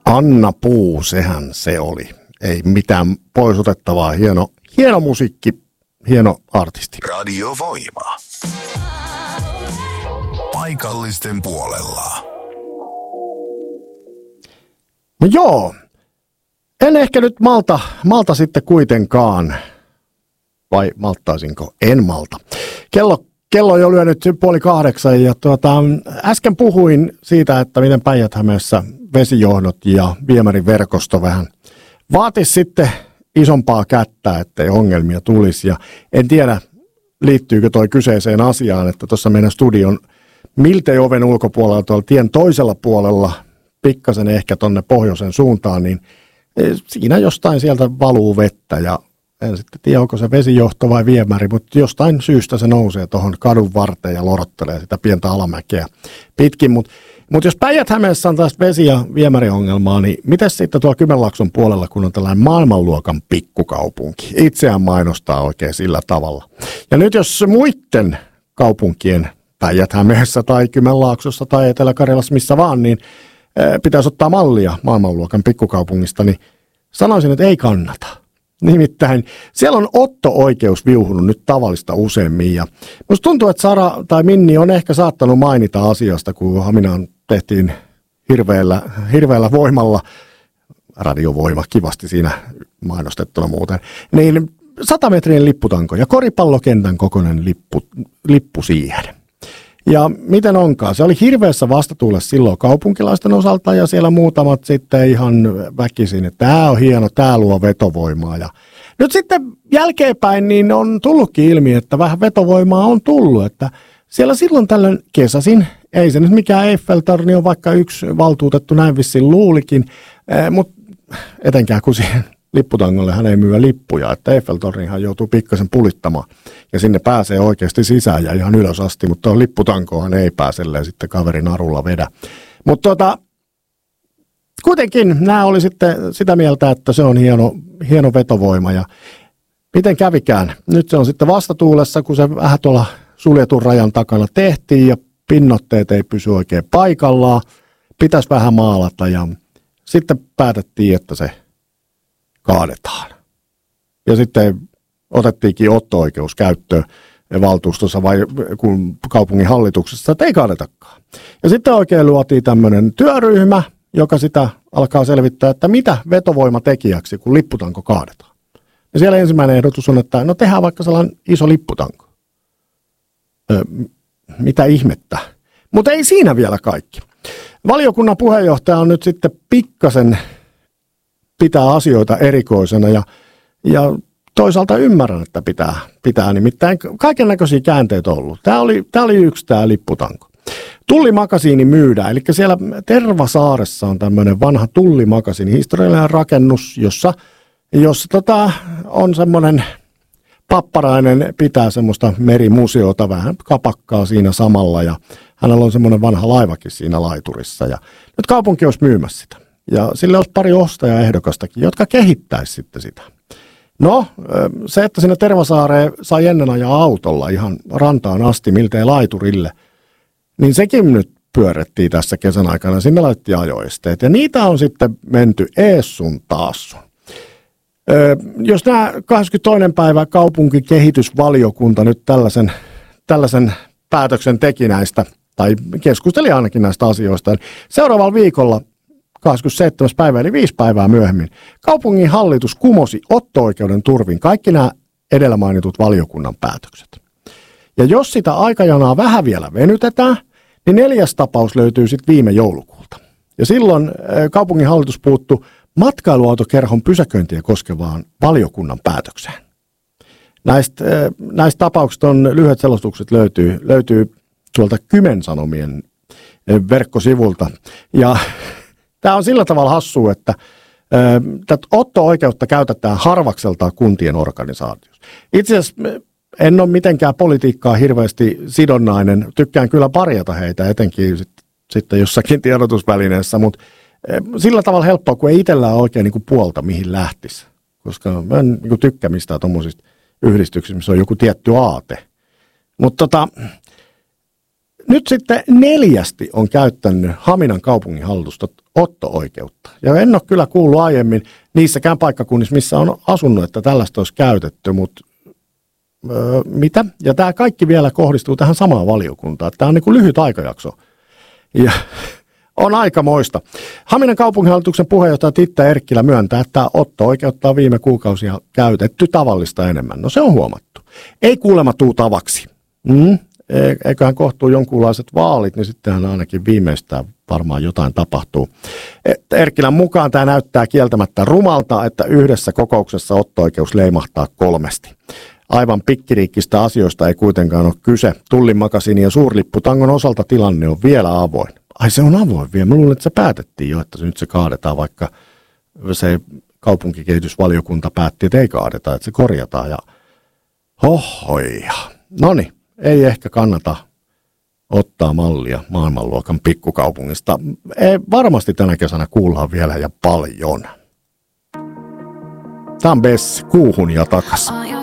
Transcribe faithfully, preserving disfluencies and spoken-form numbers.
Anna Puu, sehän se oli. Ei mitään poisotettavaa. Hieno, hieno musiikki, hieno artisti. Radio Voima. Paikallisten puolella. No joo, en ehkä nyt malta, malta sitten kuitenkaan. Vai malttaisinko? En malta. Kello, kello on jo lyönyt puoli kahdeksan ja tuota, äsken puhuin siitä, että miten Päijät-Hämeessä vesijohdot ja viemäriverkosto vähän vaatisi sitten isompaa kättä, ettei ongelmia tulisi. Ja en tiedä, liittyykö toi kyseiseen asiaan, että tuossa meidän studion miltei oven ulkopuolella tuolla tien toisella puolella, pikkasen ehkä tonne pohjoisen suuntaan, niin siinä jostain sieltä valuu vettä ja en sitten tiedä, onko se vesijohto vai viemäri, mutta jostain syystä se nousee tuohon kadun varteen ja lorottelee sitä pientä alamäkeä pitkin. Mutta mut jos Päijät-Hämeessä on taas vesi- ja viemäriongelmaa, niin miten sitten tuolla Kymenlaakson puolella, kun on tällainen maailmanluokan pikkukaupunki? Itseään mainostaa oikein sillä tavalla. Ja nyt jos muiden kaupunkien Päijät-Hämeessä tai Kymenlaaksossa tai Etelä-Karjalassa, missä vaan, niin pitäisi ottaa mallia maailmanluokan pikkukaupungista, niin sanoisin, että ei kannata. Nimittäin siellä on otto-oikeus viuhunut nyt tavallista useammin ja musta tuntuu, että Sara tai Minni on ehkä saattanut mainita asiasta, kun Haminaan tehtiin hirveällä, hirveällä voimalla, radiovoima kivasti siinä mainostettuna muuten, niin sata metrien lipputanko ja koripallokentän kokoinen lippu, lippu siihen. Ja miten onkaan? Se oli hirveässä vastatuulessa silloin kaupunkilaisten osalta ja siellä muutamat sitten ihan väkisin, että tämä on hieno, tämä luo vetovoimaa. Ja nyt sitten jälkeenpäin niin on tullutkin ilmi, että vähän vetovoimaa on tullut, että siellä silloin tällöin kesäsin, ei se nyt mikään Eiffeltorni on, vaikka yksi valtuutettu näin vissiin luulikin, mutta etenkään kun siihen lipputangolle hän ei myyä lippuja, että Eiffeltornihan joutuu pikkasen pulittamaan ja sinne pääsee oikeasti sisään ja ihan ylös asti, mutta tuohon lipputankoon ei pääse, sitten kaverin narulla vedä. Mutta tota, kuitenkin nämä oli sitten sitä mieltä, että se on hieno, hieno vetovoima ja miten kävikään. Nyt se on sitten vastatuulessa, kun se vähän tuolla suljetun rajan takana tehtiin ja pinnotteet ei pysy oikein paikallaan, pitäisi vähän maalata ja sitten päätettiin, että se kaadetaan. Ja sitten otettiinkin otto-oikeus käyttöön valtuustossa vai kun kaupungin hallituksessa, että ei kaadetakaan. Ja sitten oikein luotiin tämmöinen työryhmä, joka sitä alkaa selvittää, että mitä vetovoimatekijäksi, kun lipputanko kaadetaan. Ja siellä ensimmäinen ehdotus on, että no tehdään vaikka sellainen iso lipputanko. Ö, mitä ihmettä. Mutta ei siinä vielä kaikki. Valiokunnan puheenjohtaja on nyt sitten pikkasen pitää asioita erikoisena ja, ja toisaalta ymmärrän, että pitää, pitää nimittäin kaiken näköisiä käänteitä ollut. Tämä oli, tämä oli yksi tämä lipputanko. Tullimakasiini myydään, eli siellä Tervasaaressa on tämmöinen vanha tullimakasiini, historiallinen rakennus, jossa, jossa tota, on semmoinen papparainen, pitää semmoista merimuseota, vähän kapakkaa siinä samalla ja hänellä on semmoinen vanha laivakin siinä laiturissa ja nyt kaupunki olisi myymässä sitä. Ja sille olisi pari ostajaehdokastakin, jotka kehittäisi sitten sitä. No, se, että sinne Tervasaareen sai ennen ajaa autolla ihan rantaan asti, miltei laiturille, niin sekin nyt pyörettiin tässä kesän aikana. Sinne laitettiin ajoesteet ja niitä on sitten menty ees sun taas sun. Jos nämä kahdeskymmenestoinen päivä kaupunkikehitysvaliokunta nyt tällaisen, tällaisen päätöksen teki näistä, tai keskusteli ainakin näistä asioista, niin seuraavalla viikolla kahdeskymmenesseitsemäs päivä, eli viisi päivää myöhemmin, kaupungin hallitus kumosi otto-oikeuden turvin kaikki nämä edellä mainitut valiokunnan päätökset. Ja jos sitä aikajanaa vähän vielä venytetään, niin neljäs tapaus löytyy sitten viime joulukuulta. Ja silloin kaupungin hallitus puuttui matkailuautokerhon pysäköintiä koskevaan valiokunnan päätökseen. Näistä, näistä tapauksista on lyhyet selostukset löytyy, löytyy tuolta Kymen Sanomien verkkosivulta. Ja tämä on sillä tavalla hassua, että tätä otto-oikeutta käytetään harvakseltaan kuntien organisaatiossa. Itse asiassa en ole mitenkään politiikkaa hirveästi sidonnainen. Tykkään kyllä parjata heitä, etenkin sit, sitten jossakin tiedotusvälineessä, mutta sillä tavalla helppoa, kun ei itsellään oikein niin kuin puolta, mihin lähtisi. Koska mä en niin kuin tykkää mistään tuommoisista yhdistyksistä, missä on joku tietty aate. Mutta tota, nyt sitten neljästi on käyttänyt Haminan kaupunginhallitusta otto-oikeutta. Ja en ole kyllä kuullut aiemmin niissäkään paikkakunnissa, missä on asunut, että tällaista olisi käytetty, mutta öö, mitä? Ja tämä kaikki vielä kohdistuu tähän samaan valiokuntaan. Tämä on niin kuin lyhyt aikajakso. Ja on aikamoista. Haminan kaupunginhallituksen puheenjohtaja Titta Erkkilä myöntää, että otto-oikeutta on viime kuukausia käytetty tavallista enemmän. No se on huomattu. Ei kuulemma tuu tavaksi. Mm. Eiköhän kohtuu jonkunlaiset vaalit, niin sittenhän ainakin viimeistään varmaan jotain tapahtuu. Erkkilän mukaan tämä näyttää kieltämättä rumalta, että yhdessä kokouksessa otto-oikeus leimahtaa kolmesti. Aivan pikkiriikkistä asioista ei kuitenkaan ole kyse. Tullin makasiinin ja suurlipputangon osalta tilanne on vielä avoin. Ai se on avoin vielä. Mä luulen, että se päätettiin jo, että nyt se kaadetaan, vaikka se kaupunkikehitysvaliokunta päätti, että ei kaadeta, että se korjataan. Ja hohoja. Noniin. Ei ehkä kannata ottaa mallia maailmanluokan pikkukaupungista. Ei, varmasti tänä kesänä kuullaan vielä ja paljon. Tämä on Bessi, kuuhun ja takas.